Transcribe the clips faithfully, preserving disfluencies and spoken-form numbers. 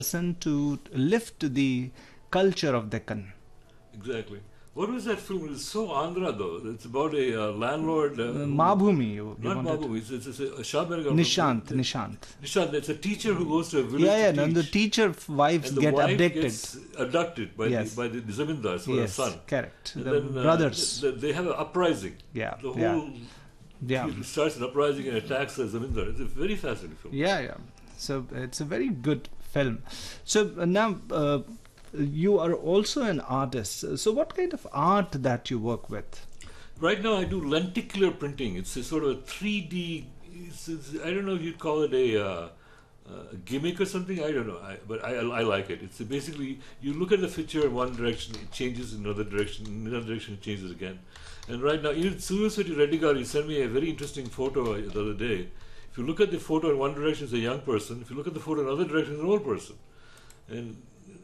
person to lift the culture of Deccan. Exactly. What was that film? It's so Andhra though. It's about a uh, landlord. Uh, Uh, who- Mabhumi, you, you Not wanted. Mabhumi. It's, it's, it's a Shabir Nishant, Nishant. Nishant. It's a teacher who goes to a village Yeah, yeah, to and the teach. teacher wives and the get wife abducted. gets abducted by Yes. the by the zamindar, so Yes, her son. correct. And The then, uh, brothers. th- they have an uprising. Yeah, The yeah. whole Yeah. it starts an uprising and attacks the zamindar. It's a very fascinating film. Yeah, yeah. So it's a very good film. So uh, now uh, you are also an artist. So what kind of art that you work with? Right now, I do lenticular printing. It's a sort of a three D. It's, it's, I don't know if you'd call it a, uh, a gimmick or something. I don't know, I, but I, I like it. It's basically you look at the picture in one direction, it changes in another direction, in another direction it changes again. And right now, even Suraswati Reddy garu sent me a very interesting photo the other day. If you look at the photo in one direction, it's a young person. If you look at the photo in another direction, it's an old person. And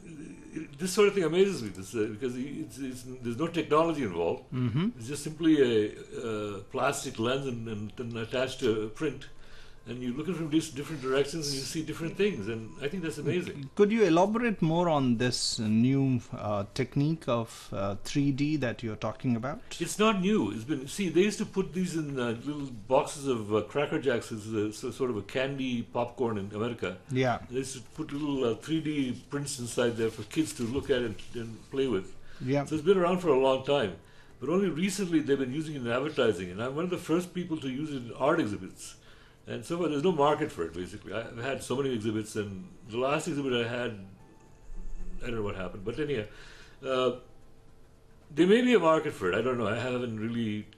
it, this sort of thing amazes me this, uh, because it's, it's, there's no technology involved. Mm-hmm. It's just simply a, uh plastic lens and, and, and attached to a print. And you look at it from these different directions and you see different things. And I think that's amazing. Could you elaborate more on this new uh, technique of uh, three D that you're talking about? It's not new. It's been see. They used to put these in uh, little boxes of uh, Cracker Jacks, as a, so, sort of a candy popcorn in America. Yeah. They used to put little uh, three D prints inside there for kids to look at and, and play with. Yeah. So it's been around for a long time, but only recently they've been using it in advertising. And I'm one of the first people to use it in art exhibits. And so far, there's no market for it, basically. I've had so many exhibits, and the last exhibit I had, I don't know what happened. But anyhow, uh, there may be a market for it. I don't know. I haven't really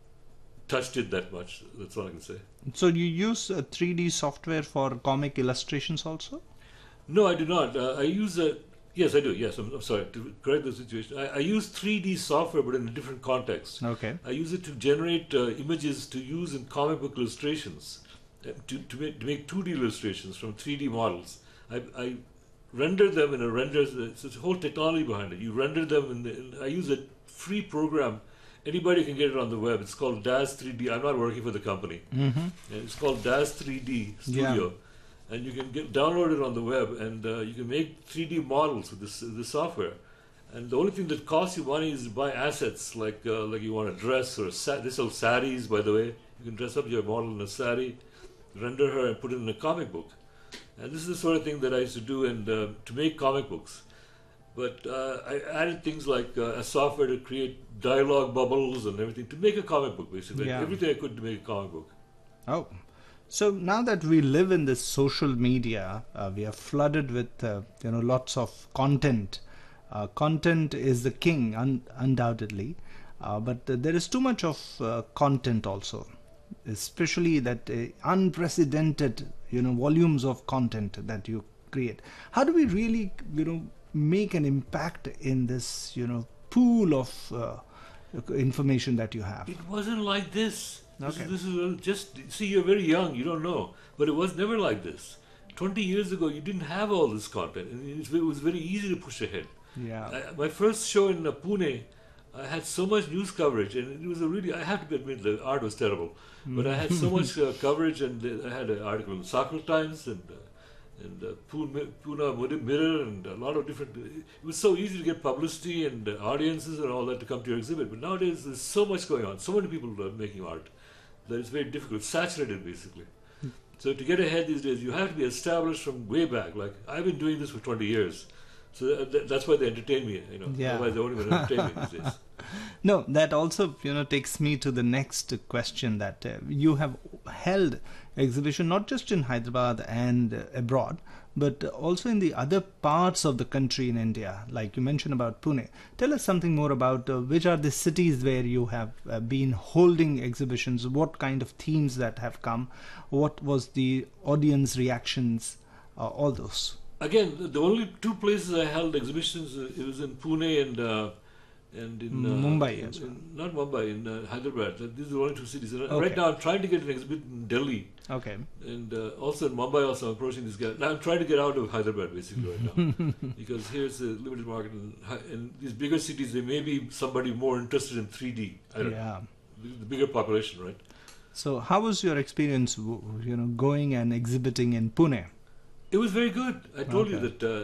touched it that much. That's all I can say. So you use uh, three D software for comic illustrations also? No, I do not. Uh, I use a... Yes, I do. Yes, I'm, I'm sorry. To correct the situation, I, I use three D software, but in a different context. Okay. I use it to generate uh, images to use in comic book illustrations. To, to, make, to make two D illustrations from three D models. I, I render them in a render, it's a whole technology behind it. You render them, in, the, in I use a free program. Anybody can get it on the web. It's called Daz three D. I'm not working for the company. Mm-hmm. And it's called Daz three D Studio. Yeah. And you can get download it on the web, and uh, you can make three D models with this, this software. And the only thing that costs you money is to buy assets, like uh, like you want a dress or a sa- they sell saris, by the way. You can dress up your model in a sari, render her and put it in a comic book. And this is the sort of thing that I used to do and uh, to make comic books. But uh, I added things like uh, a software to create dialogue bubbles and everything to make a comic book, basically. Yeah. Everything I could to make a comic book. Oh. So now that we live in this social media, uh, we are flooded with uh, you know lots of content. Uh, content is the king, un- undoubtedly. Uh, but uh, there is too much of uh, content also. Especially that uh, unprecedented, you know, volumes of content that you create. How do we really, you know, make an impact in this, you know, pool of uh, information that you have? It wasn't like this. Okay. This, is, this is just, see, you're very young, you don't know. But it was never like this. twenty years ago, you didn't have all this content. And it was very easy to push ahead. Yeah. I, my first show in uh, Pune, I had so much news coverage, and it was a really, I have to admit, the art was terrible. But I had so much uh, coverage, and uh, I had an article in Sakal Times and uh, and uh, Pune, Pune Mirror, and a lot of different. It was so easy to get publicity and uh, audiences and all that to come to your exhibit. But nowadays, there's so much going on, so many people are making art that it's very difficult, saturated basically. So to get ahead these days, you have to be established from way back. Like I've been doing this for twenty years. So that, that's why they entertain me, you know. Yeah. Otherwise, they won't even entertain me these days. No, that also, you know, takes me to the next question that uh, you have held exhibition not just in Hyderabad and uh, abroad, but also in the other parts of the country in India, like you mentioned about Pune. Tell us something more about uh, which are the cities where you have uh, been holding exhibitions, what kind of themes that have come, what was the audience reactions, uh, all those. Again, the only two places I held exhibitions, uh, it was in Pune and uh, and in uh, Mumbai in, as well. in, not Mumbai, in uh, Hyderabad. Uh, These are the only two cities. And Okay. right now, I'm trying to get an exhibit in Delhi, Okay. and uh, also in Mumbai. Also, I'm approaching this guy. Now, I'm trying to get out of Hyderabad basically right now because here's a limited market, and in these bigger cities, there may be somebody more interested in three D. I don't Yeah. know. The, the bigger population, right? So how was your experience, w- you know, going and exhibiting in Pune? It was very good. I told you Okay. that uh,